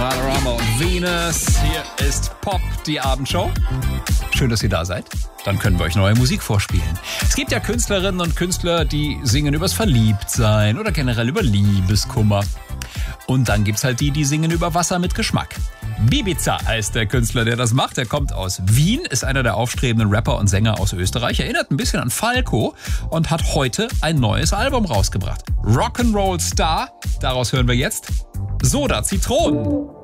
Valderrama und Venus. Hier ist Pop, die Abendshow. Schön, dass ihr da seid. Dann können wir euch neue Musik vorspielen. Es gibt ja Künstlerinnen und Künstler, die singen übers Verliebtsein oder generell über Liebeskummer. Und dann gibt's halt die singen über Wasser mit Geschmack. Bibiza heißt der Künstler, der das macht. Er kommt aus Wien, ist einer der aufstrebenden Rapper und Sänger aus Österreich. Erinnert ein bisschen an Falco und hat heute ein neues Album rausgebracht. Rock'n'Roll Star, daraus hören wir jetzt Soda Zitronen.